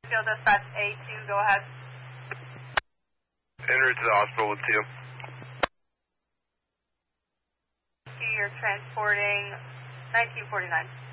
Field dispatch A2, go ahead. En route to the hospital with 2. You're transporting 1949.